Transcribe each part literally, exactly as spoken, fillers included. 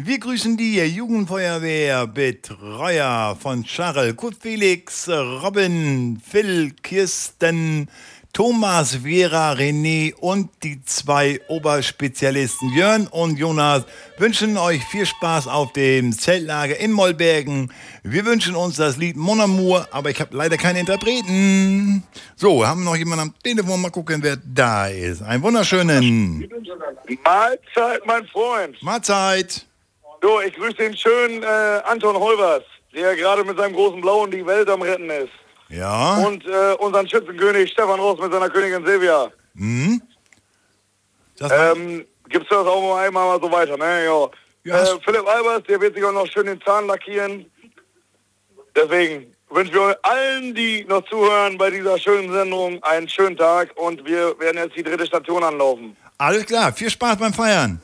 Wir grüßen die Jugendfeuerwehrbetreuer von Charles, Kurt Felix, Robin, Phil, Kirsten, Thomas, Vera, René und die zwei Oberspezialisten Jörn und Jonas wünschen euch viel Spaß auf dem Zeltlager in Mollbergen. Wir wünschen uns das Lied Mon Amour, aber ich habe leider keine Interpreten. So, haben wir noch jemanden am Telefon? Mal gucken, wer da ist. Einen wunderschönen Mahlzeit, mein Freund. Mahlzeit. So, ich grüße den schönen äh, Anton Holvers, der gerade mit seinem großen Blauen die Welt am Retten ist. Ja. Und äh, unseren Schützenkönig Stefan Ross mit seiner Königin Silvia. Mhm. Das Ähm, gibt's das auch mal einmal mal so weiter, ne? Ja. Ja. Äh, Philipp Albers, der wird sich auch noch schön den Zahn lackieren. Deswegen wünschen wir allen, die noch zuhören bei dieser schönen Sendung, einen schönen Tag und wir werden jetzt die dritte Station anlaufen. Alles klar, viel Spaß beim Feiern.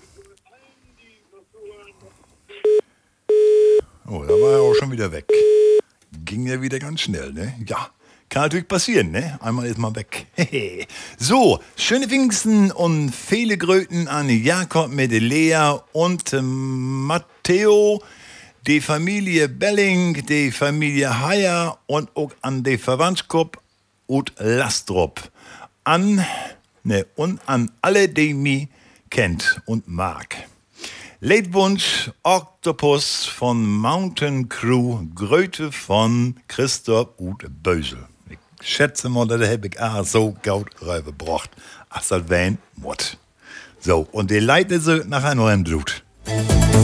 Oh, da war er auch schon wieder weg. Ging ja wieder ganz schnell, ne? Ja, kann natürlich passieren, ne? Einmal ist man weg. So, schöne Pfingsten und viele Gröten an Jakob mit Lea und äh, Matteo, die Familie Belling, die Familie Heyer und auch an die Verwandtschaft und Lastrup. An, ne, und an alle, die mich kennt und mag. Leitwunsch Octopus von Mountain Crew, Gröte von Christoph und Bösel. Ich schätze mal, das habe ich auch so gut rübergebracht. Ach, das wären Mord. So, und die Leute sind nachher noch ein Blut.